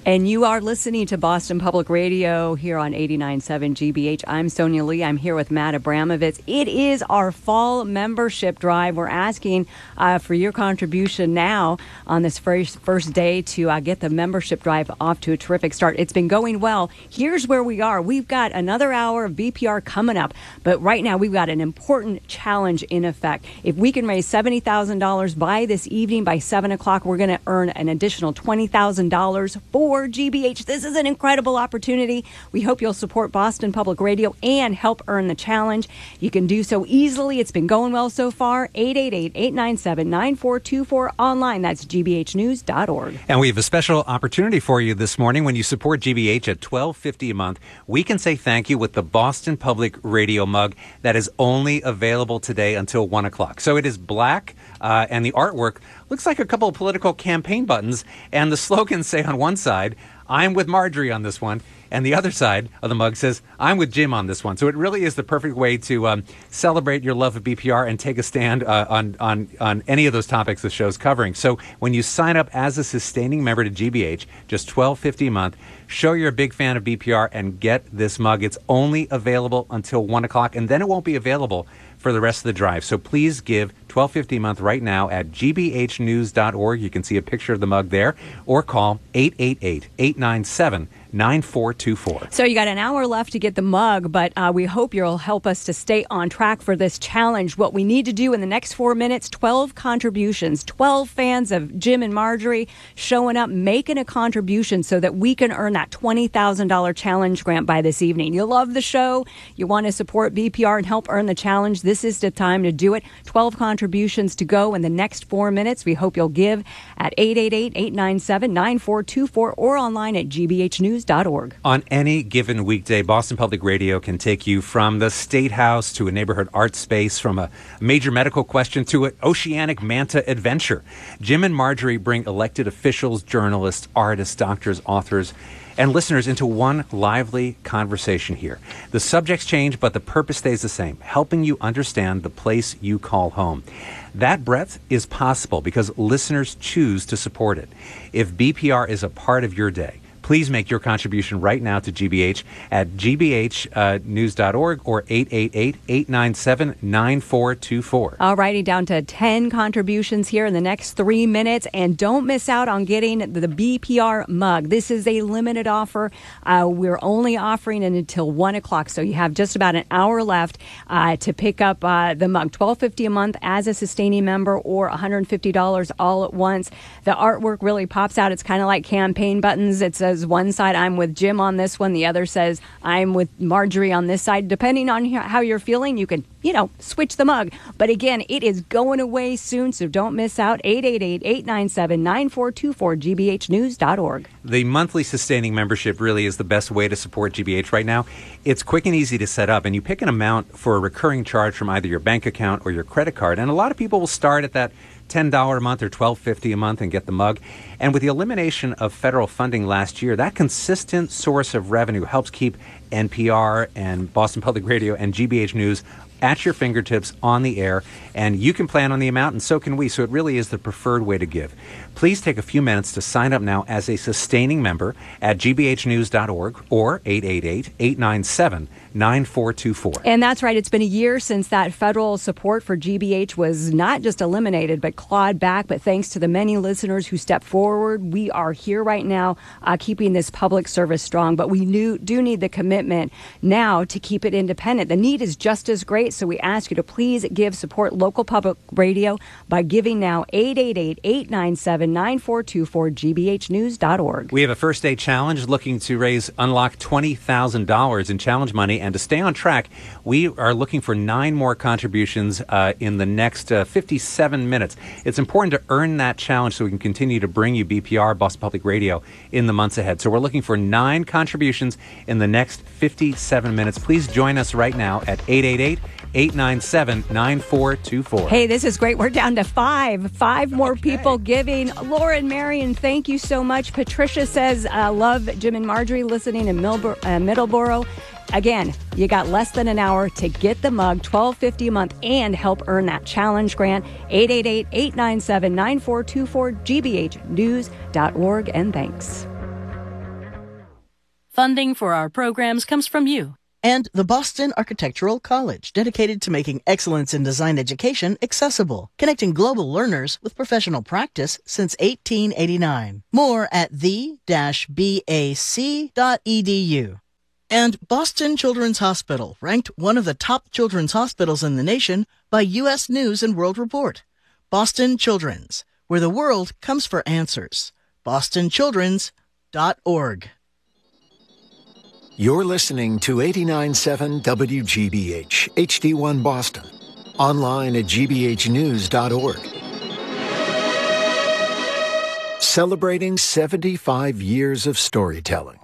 And you are listening to Boston Public Radio here on 89.7 GBH. I'm Sonia Lee. I'm here with Matt Abramovitz. It is our fall membership drive. We're asking for your contribution now on this first day to get the membership drive off to a terrific start. It's been going well. Here's where we are. We've got another hour of BPR coming up, but right now we've got an important challenge in effect. If we can raise $70,000 by this evening, by 7 o'clock, we're going to earn an additional $20,000 for GBH. This is an incredible opportunity. We hope you'll support Boston Public Radio and help earn the challenge. You can do so easily. It's been going well so far. 888-897-9424 online. That's gbhnews.org. And we have a special opportunity for you this morning. When you support GBH at $12.50 a month, we can say thank you with the Boston Public Radio mug that is only available today until 1 o'clock. So it is black, and the artwork looks like a couple of political campaign buttons, and the slogans say on one side, "I'm with Marjorie" on this one, and the other side of the mug says, "I'm with Jim" on this one. So it really is the perfect way to celebrate your love of BPR and take a stand on any of those topics the show's covering. So when you sign up as a sustaining member to GBH, just $12.50 a month, show you're a big fan of BPR and get this mug. It's only available until 1 o'clock, and then it won't be available for the rest of the drive. So please give $12.50 a month right now at gbhnews.org. You can see a picture of the mug there, or call 888-897-9424. So you got an hour left to get the mug, but we hope you'll help us to stay on track for this challenge. What we need to do in the next 4 minutes, 12 contributions, 12 fans of Jim and Marjorie showing up, making a contribution so that we can earn that $20,000 challenge grant by this evening. You love the show, you want to support BPR and help earn the challenge, this is the time to do it. 12 contributions to go in the next 4 minutes. We hope you'll give at 888-897-9424 or online at gbhnews.org. On any given weekday, Boston Public Radio can take you from the State House to a neighborhood art space, from a major medical question to an oceanic manta adventure. Jim and Marjorie bring elected officials, journalists, artists, doctors, authors, and listeners into one lively conversation here. The subjects change, but the purpose stays the same, helping you understand the place you call home. That breadth is possible because listeners choose to support it. If BPR is a part of your day, please make your contribution right now to GBH at gbhnews.org or 888-897-9424. All righty, down to 10 contributions here in the next 3 minutes. And don't miss out on getting the BPR mug. This is a limited offer. We're only offering it until 1 o'clock, so you have just about an hour left to pick up the mug. $12.50 a month as a sustaining member, or $150 all at once. The artwork really pops out. It's kind of like campaign buttons. It says one side, "I'm with Jim" on this one. The other says, "I'm with Marjorie" on this side. Depending on how you're feeling, you can, switch the mug. But again, it is going away soon, so don't miss out. 888-897-9424, gbhnews.org. The monthly sustaining membership really is the best way to support GBH right now. It's quick and easy to set up, and you pick an amount for a recurring charge from either your bank account or your credit card. And a lot of people will start at that $10 a month or $12.50 a month and get the mug. And with the elimination of federal funding last year, that consistent source of revenue helps keep NPR and Boston Public Radio and GBH News at your fingertips on the air, and you can plan on the amount, and so can we. So it really is the preferred way to give. Please take a few minutes to sign up now as a sustaining member at gbhnews.org or 888-897-9424. And that's right. It's been a year since that federal support for GBH was not just eliminated, but clawed back. But thanks to the many listeners who stepped forward, we are here right now keeping this public service strong. But we do need the commitment now to keep it independent. The need is just as great. So we ask you to please support local public radio by giving now 888-897-9424, gbhnews.org. We have a first day challenge looking to unlock $20,000 in challenge money. And to stay on track, we are looking for 9 more contributions in the next 57 minutes. It's important to earn that challenge so we can continue to bring you BPR, Boston Public Radio, in the months ahead. So we're looking for 9 contributions in the next 57 minutes. Please join us right now at 888-897-9424. Hey, this is great. We're down to 5. 5 more people giving. Laura and Marion, thank you so much. Patricia says, love Jim and Marjorie listening in Middleborough. Again, you got less than an hour to get the mug, $12.50 a month, and help earn that challenge grant. 888-897-9424, gbhnews.org, and thanks. Funding for our programs comes from you. And the Boston Architectural College, dedicated to making excellence in design education accessible, connecting global learners with professional practice since 1889. More at the-bac.edu. And Boston Children's Hospital, ranked one of the top children's hospitals in the nation by U.S. News and World Report. Boston Children's, where the world comes for answers. bostonchildrens.org. You're listening to 89.7 WGBH, HD1 Boston. Online at gbhnews.org. Celebrating 75 years of storytelling.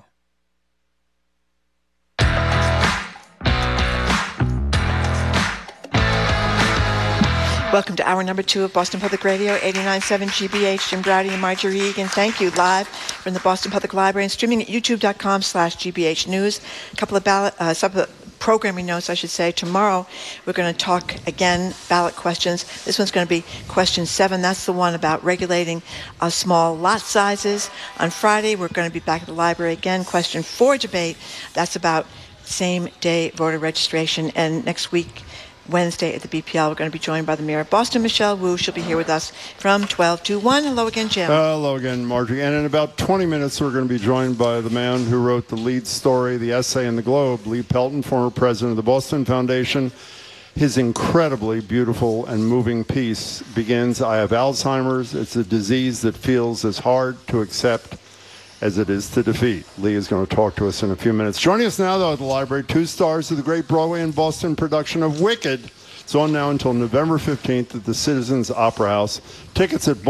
Welcome to hour number 2 of Boston Public Radio, 89.7 GBH. Jim Browdy and Marjorie Egan. Thank you, live from the Boston Public Library and streaming at youtube.com/GBH News. A couple of programming notes, I should say. Tomorrow, we're going to talk again, ballot questions. This one's going to be question 7. That's the one about regulating small lot sizes. On Friday, we're going to be back at the library again. Question 4 debate. That's about same-day voter registration. And next week, Wednesday at the BPL, we're going to be joined by the mayor of Boston, Michelle Wu. She'll be here with us from 12 to 1. Hello again, Jim. Hello again, Marjorie. And in about 20 minutes, we're going to be joined by the man who wrote the lead story, the essay in the Globe, Lee Pelton, former president of the Boston Foundation. His incredibly beautiful and moving piece begins, I have Alzheimer's. It's a disease that feels as hard to accept as it is to defeat. Lee is going to talk to us in a few minutes. Joining us now, though, at the library, 2 stars of the great Broadway and Boston production of Wicked. It's on now until November 15th at the Citizens Opera House. Tickets at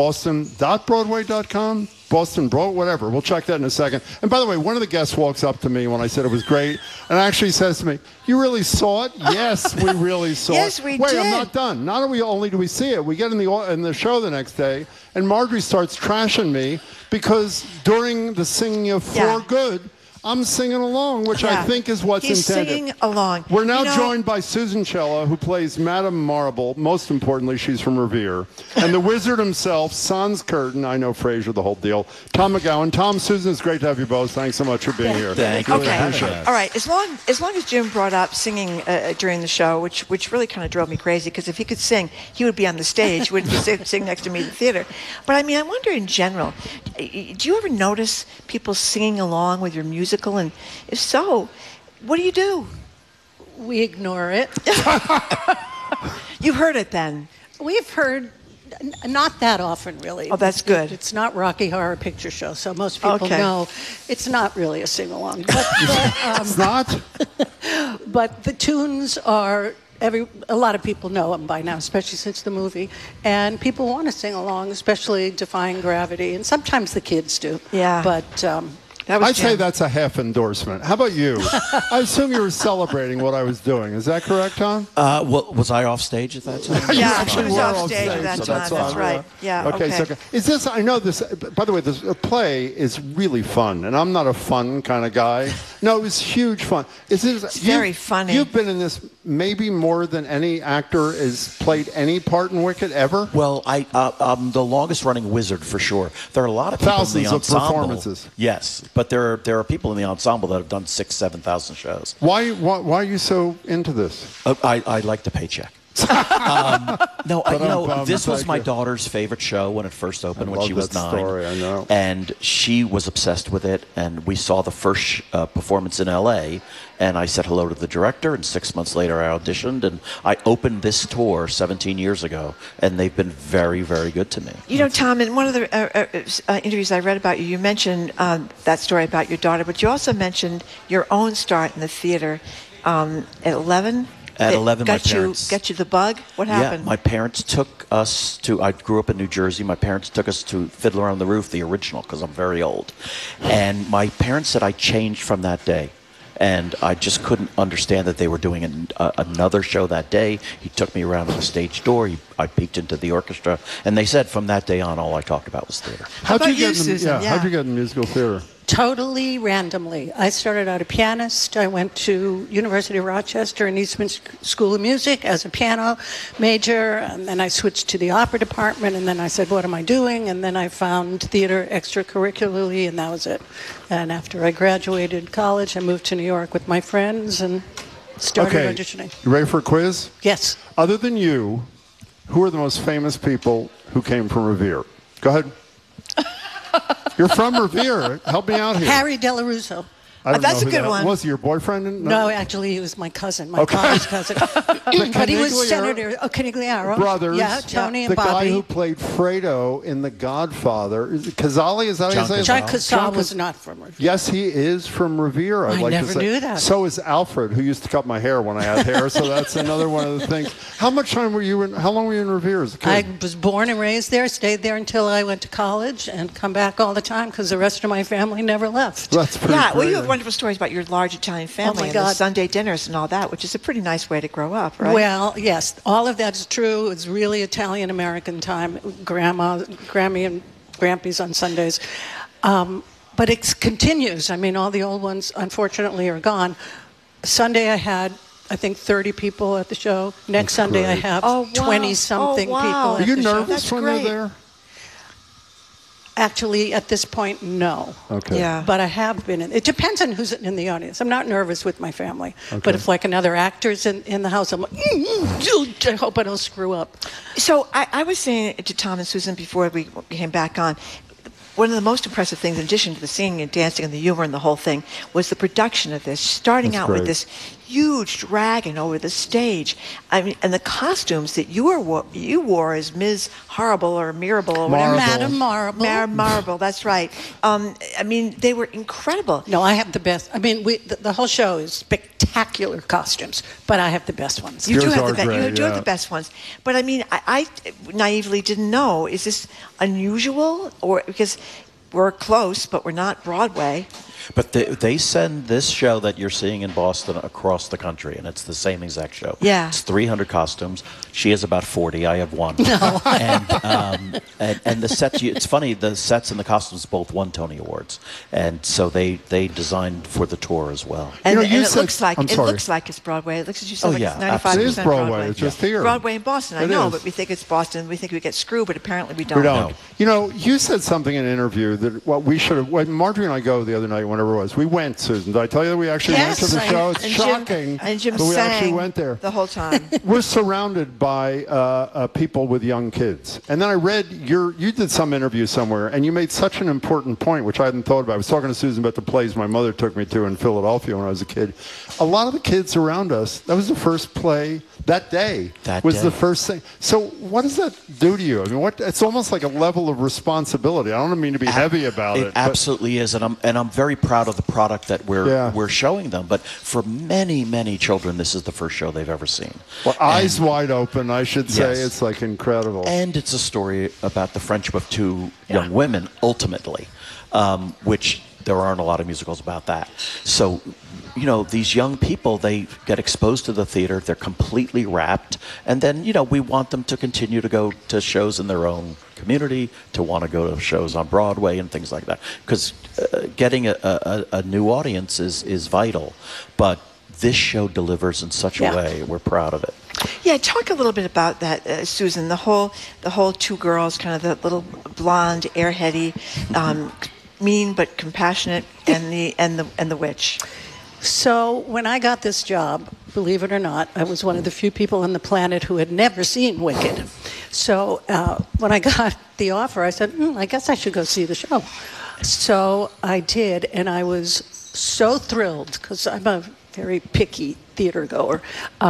boston.broadway.com, Boston Broadway, whatever. We'll check that in a second. And by the way, one of the guests walks up to me when I said it was great and actually says to me, "You really saw it?" Yes, we really saw yes, it. We Wait, did. I'm not done. Not only do we see it, we get in the show the next day, and Marjorie starts trashing me because during the singing of For Good, I'm singing along, which I think is what's He's intended. Singing along. We're now joined by Susan Cella, who plays Madame Marble. Most importantly, she's from Revere. And the wizard himself, Sans Curtain. I know Frasier, the whole deal. Tom McGowan. Tom, Susan, it's great to have you both. Thanks so much for being here. Thank you. Okay. All right. As long as Jim brought up singing during the show, which really kind of drove me crazy, because if he could sing, he would be on the stage, wouldn't be sitting next to me in the theater. But I mean, I wonder in general, do you ever notice people singing along with your musical? And if so, what do you do? We ignore it. You heard it then? We've heard, not that often, really. Oh, that's good. It's not Rocky Horror Picture Show, so most people know it's not really a sing-along. But it's not? But the tunes are... a lot of people know them by now, especially since the movie. And people want to sing along, especially Defying Gravity. And sometimes the kids do. Yeah. But... I'd say that's a half endorsement. How about you? I assume you were celebrating what I was doing. Is that correct, Tom? Well, was I off stage at that time? Yeah, she was off stage at that time. That's right. Yeah. Okay. So is this? I know this. By the way, this play is really fun, and I'm not a fun kind of guy. No, it was huge fun. It's very funny. You've been in this maybe more than any actor has played any part in Wicked ever. Well, I'm the longest running wizard for sure. There are a lot of people Thousands in the ensemble. of performances. Yes, but there are people in the ensemble that have done 6,000-7,000 shows. Why are you so into this? I like the paycheck. This was my daughter's favorite show when it first opened when she was 9. Story, I know. And she was obsessed with it. And we saw the first performance in L.A. And I said hello to the director. And 6 months later, I auditioned. And I opened this tour 17 years ago. And they've been very, very good to me. You know, Tom, in one of the interviews I read about you, you mentioned that story about your daughter. But you also mentioned your own start in the theater at 11. At 11, my parents... Got you the bug? What happened? Yeah, my parents took us to... I grew up in New Jersey. My parents took us to Fiddler on the Roof, the original, because I'm very old. And my parents said I changed from that day. And I just couldn't understand that they were doing another show that day. He took me around to the stage door. I peeked into the orchestra. And they said from that day on, all I talked about was theater. How about you, Susan? How'd you get in musical theater? Totally randomly. I started out a pianist. I went to University of Rochester and Eastman School of Music as a piano major, and then I switched to the opera department, and then I said, what am I doing? And then I found theater extracurricularly, and that was it. And after I graduated college, I moved to New York with my friends and started auditioning. You ready for a quiz? Yes. Other than you, who are the most famous people who came from Revere? Go ahead. You're from Revere. Help me out here. Harry Delarusso. That's a good one. Was he your boyfriend? No, actually, he was my cousin, my father's cousin. But he was Senator Canigliaro. Brothers. Yeah, Tony and the Bobby. The guy who played Fredo in The Godfather. Is it Cazale? Is that how you say it? John Cazale was not from Revere. Yes, he is from Revere. I never knew that. So is Alfred, who used to cut my hair when I had hair. So that's another one of the things. How much time were you in? How long were you in Revere as a kid? I was born and raised there. Stayed there until I went to college, and come back all the time because the rest of my family never left. That's pretty. Yeah, well, great. you have wonderful stories about your large Italian family and God. the Sunday dinners and all that, which is a pretty nice way to grow up, right? Well, yes, all of that is true. It's really Italian-American time. Grammy and Grampy's on Sundays. But it continues. I mean, all the old ones, unfortunately, are gone. Sunday I had, I think, 30 people at the show. Next Sunday I have 20-something people at the show. Are you nervous when they're there? Actually, at this point, no. Okay. Yeah. But I have been in. It depends on who's in the audience. I'm not nervous with my family. Okay. But if like another actor's in the house, I'm like, I hope I don't screw up. So I was saying to Tom and Susan before we came back on, one of the most impressive things, in addition to the singing and dancing and the humor and the whole thing, was the production of this. Starting out with this huge dragon over the stage. I mean, and the costumes that you wore as Ms. Horrible or Mirable or whatever. Madame Marble. Madame Marble, that's right. I mean, they were incredible. No, I have the best. I mean, the whole show is spectacular costumes, but I have the best ones. You do have the best ones. But I mean, I naively didn't know, is this unusual? Or because we're close, but we're not Broadway. But they send this show that you're seeing in Boston across the country, and it's the same exact show. Yeah. It's 300 costumes. She has about 40. I have one. No. And the sets, it's funny, the sets and the costumes both won Tony Awards. And so they designed for the tour as well. And, it looks like it's Broadway. It looks, as you said, like it's 95% It is Broadway. It's just here. Broadway in Boston, I know, but we think it's Boston. We think we get screwed, but apparently we don't. We don't. You know, you said something in an interview that we should have. When Marjorie and I go the other night, whenever it was, we went, Susan. Did I tell you that we actually went to the show? It's shocking. And Jim but we sang actually went there the whole time. We're surrounded by people with young kids. And then I read you did some interview somewhere, and you made such an important point, which I hadn't thought about. I was talking to Susan about the plays my mother took me to in Philadelphia when I was a kid. A lot of the kids around us, that was the first play that day. The first thing. So what does that do to you? I mean, it's almost like a level of responsibility. I don't mean to be heavy about it. It absolutely is, and I'm very proud of the product that we're showing them. But for many, many children, this is the first show they've ever seen. Well, eyes wide open, I should say. Yes. It's like incredible. And it's a story about the friendship of two young women, ultimately, which there aren't a lot of musicals about that. So, you know, these young people, they get exposed to the theater. They're completely wrapped. And then, you know, we want them to continue to go to shows in their own community, to want to go to shows on Broadway and things like that. Because getting a new audience is vital. But this show delivers in such a way. We're proud of it. Yeah, talk a little bit about that, Susan. The whole two girls, kind of the little blonde, airheady, mean but compassionate, and the witch. So when I got this job, believe it or not, I was one of the few people on the planet who had never seen Wicked. So when I got the offer, I said, I guess I should go see the show. So I did, and I was so thrilled because I'm a very picky theater goer.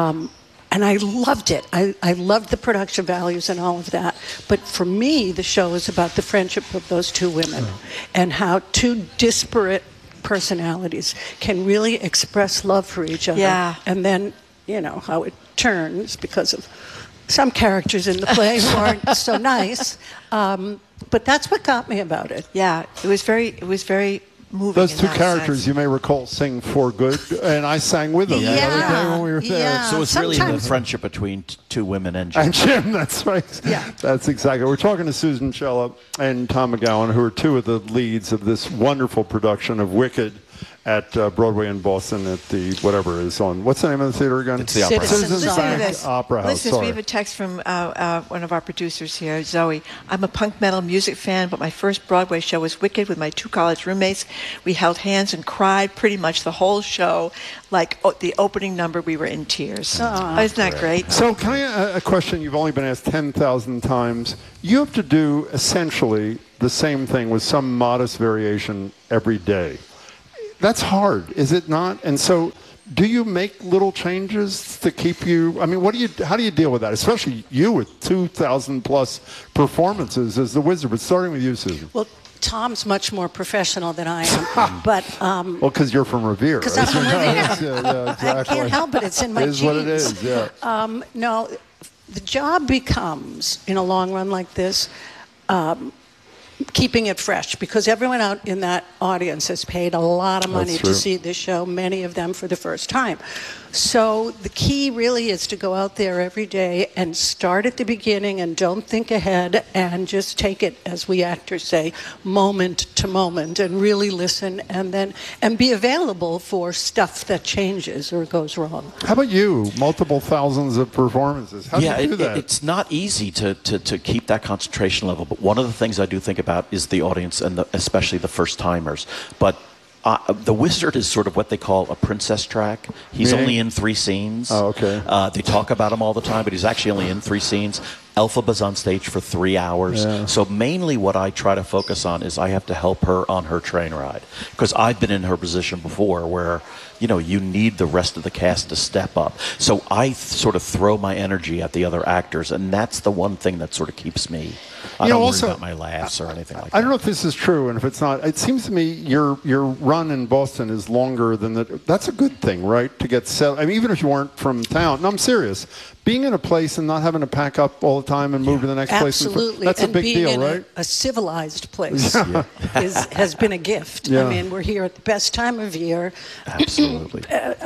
And I loved it. I loved the production values and all of that. But for me, the show is about the friendship of those two women and how two disparate personalities can really express love for each other. Yeah. And then, you know, how it turns because of some characters in the play who aren't so nice. But that's what got me about it. Yeah, it was very moving. Those in two that characters, sense. you may recall, sing For Good, and I sang with them the other day when we were there. Yeah. So it's really the Sometimes- friendship between two women and Jim. And Jim, that's right. Yeah. That's exactly. We're talking to Susan Cella and Tom McGowan, who are two of the leads of this wonderful production of Wicked at Broadway in Boston at the whatever is on. What's the name of the theater again? It's the Opera House. Citizens Listen to Bank this. Opera House. Listen, we have a text from one of our producers here, Zoe. I'm a punk metal music fan, but my first Broadway show was Wicked with my 2 college roommates. We held hands and cried pretty much the whole show. Like the opening number, we were in tears. Oh, isn't that great? So can I a question you've only been asked 10,000 times? You have to do essentially the same thing with some modest variation every day. That's hard, is it not? And so do you make little changes to keep you, I mean, how do you deal with that? Especially you with 2,000 plus performances as the Wizard, but starting with you, Susan. Well, Tom's much more professional than I am, but Well, because you're from Revere. because I'm from Revere. Yeah, exactly. I can't help it. It's in my It is genes. what it is, yeah. No, the job becomes, in a long run like this, keeping it fresh, because everyone out in that audience has paid a lot of money That's true. to see this show, many of them for the first time. So the key really is to go out there every day and start at the beginning and don't think ahead and just take it, as we actors say, moment to moment, and really listen and be available for stuff that changes or goes wrong. How about you? Multiple thousands of performances. How do you do that? It's not easy to keep that concentration level, but one of the things I do think about is the audience, and especially the first-timers. But the Wizard is sort of what they call a princess track. He's Meaning? only in 3 scenes. Oh, okay. They talk about him all the time, but he's actually only in 3 scenes. Elphaba's on stage for 3 hours. Yeah. So mainly what I try to focus on is I have to help her on her train ride. Because I've been in her position before where, you need the rest of the cast to step up. So I sort of throw my energy at the other actors, and that's the one thing that sort of keeps me. I don't worry about my laughs or anything like that. I don't know if this is true, and if it's not, it seems to me your run in Boston is longer than that. That's a good thing, right? To get set. I mean, even if you weren't from town. No, I'm serious. Being in a place and not having to pack up all the time and move to the next place. Absolutely. That's and a big being deal, in right? a civilized place has been a gift. Yeah. I mean, we're here at the best time of year. Absolutely.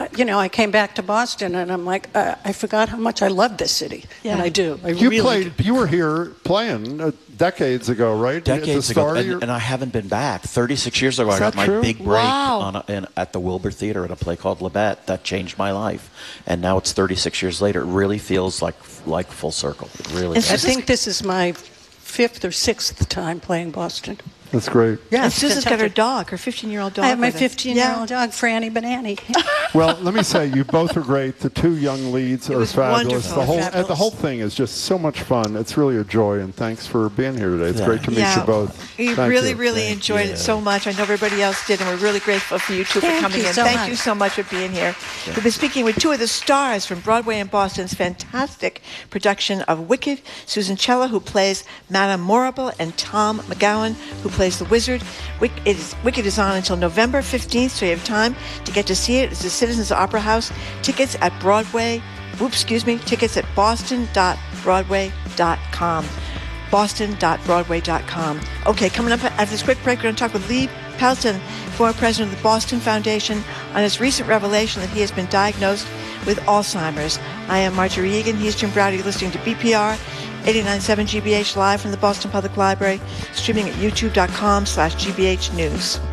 I came back to Boston and I'm like, I forgot how much I love this city. Yeah. And I do. You were here playing decades ago, right? Decades At the ago, start of your- and I haven't been back. 36 years ago, Is I got that my true? big break Wow. at the Wilbur Theater in a play called Labette. That changed my life. And now it's 36 years later. It really feels like full circle. It really I does. think this is my 5th or 6th time playing Boston. That's great. Yeah, And Susan's got her fantastic. dog, her 15-year-old dog. I have my with her. 15-year-old dog, Franny Banani. Well, let me say, you both are great. The 2 young leads are was fabulous. wonderful. The whole thing is just so much fun. It's really a joy, and thanks for being here today. It's Yeah. great to meet you both. We Thank really, you. really enjoyed it so much. I know everybody else did, and we're really grateful for you two for Thank coming you in. so Thank much. you so much for being here. We've been speaking with 2 of the stars from Broadway and Boston's fantastic production of Wicked, Susan Cella, who plays Madame Morrible, and Tom McGowan, who plays the Wizard. Wicked is on until November 15th, so you have time to get to see it. It's the Citizens Opera House. Tickets at tickets at boston.broadway.com. Boston.broadway.com. Okay, coming up after this quick break, we're going to talk with Lee Pelton, former president of the Boston Foundation, on his recent revelation that he has been diagnosed with Alzheimer's. I am Marjorie Egan. He's Jim Browdy, listening to BPR 89.7 GBH live from the Boston Public Library, streaming at youtube.com/GBH News.